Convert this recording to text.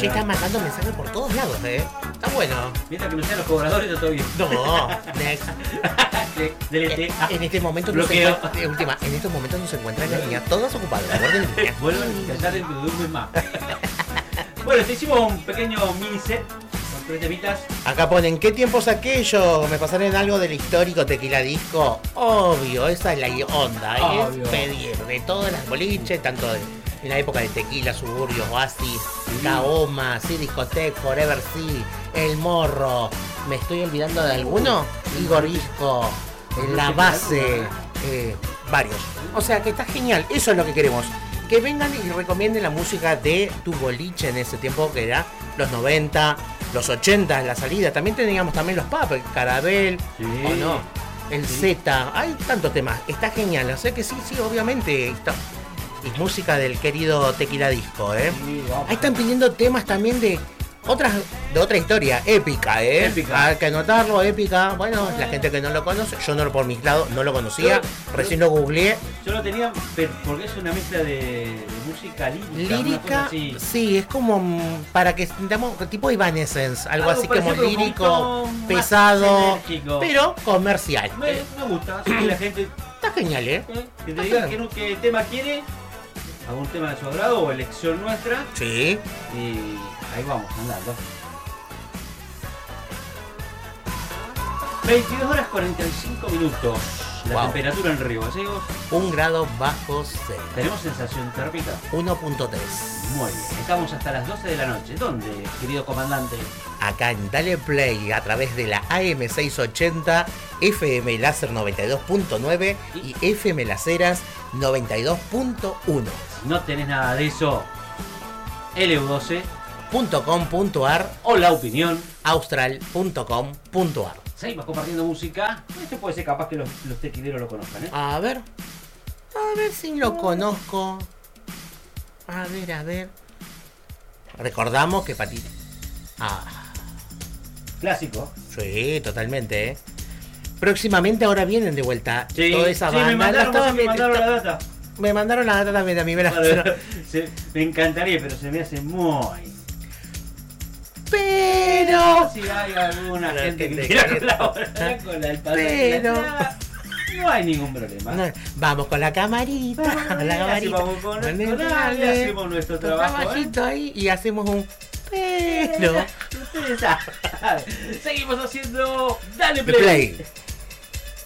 Che, están mandando mensajes por todos lados, Está bueno. Mientras que no sean los cobradores, está todo bien. No, next. Delete. En este momento Bloqueo. en estos momentos no se encuentran las niñas todas ocupadas. Guarden línea. Vuelvan a callar dentro de un mes más. Bueno, te hicimos un pequeño mini set con 3 temitas. Acá ponen, ¿qué tiempos aquellos? ¿Me pasaron algo del histórico Tequila Disco? Obvio, esa es la onda. Obvio. Es pedir de todas las boliches, tanto en la época de Tequila, Suburbios, Oasis, Kaoma, Sí Discotech, Forever Sí, El Morro. ¿Me estoy olvidando de alguno? Igor Isco, La Base, varios. O sea que está genial, eso es lo que queremos. Que vengan y recomienden la música de tu boliche en ese tiempo que era los 90, los 80 en la salida. También teníamos también los pub, el Carabel, o no, el Z. Hay tantos temas, está genial. O sea que sí, obviamente. Es música del querido Tequila Disco, Sí, vamos. Ahí están pidiendo temas también de otra historia, épica, Épica. Hay que anotarlo, épica. Bueno, la gente que no lo conoce, yo no por mis lados no lo conocía, recién lo googleé. Yo lo tenía, pero porque es una mezcla de música lírica. Una cosa Lírica, así. sí, es como para que sintamos tipo Evanescence, algo así como parecido, pero un lírico, poquito más pesado, enérgico. pero comercial. Me gusta, así que la gente Está genial, que te diga qué tema quiere, algún tema de su agrado o elección nuestra, Sí. y ahí vamos andando. 22 horas 45 minutos. La Wow. temperatura en Río Gallegos. 1 grado bajo cero. Tenemos sensación térmica. 1.3. Muy bien. Estamos hasta las 12 de la noche. ¿Dónde, querido comandante? Acá en Dale Play a través de la AM680, FM Láser 92.9 y FM Laceras 92.1. Si no tenés nada de eso, LU12 .com.ar, o La Opinión. austral.com.ar. Seguimos compartiendo música. Esto puede ser capaz que los tequileros lo conozcan, ¿eh? A ver si lo conozco. A ver. Recordamos que Patito. Clásico. Sí, totalmente, Próximamente ahora vienen de vuelta Sí, toda esa sí, banda. me mandaron la data. Me mandaron la data también, a mí me la Me encantaría, pero se me hace muy... Pero Si hay alguna La gente que gente quiera que- colaborar con el pasaje Pero- de la entrada, no hay ningún problema. no, vamos con la camarita, la camarita. Vamos con Dale, hacemos nuestro con trabajo, trabajito ahí y hacemos un pero Ustedes saben. Seguimos haciendo Dale play. Play.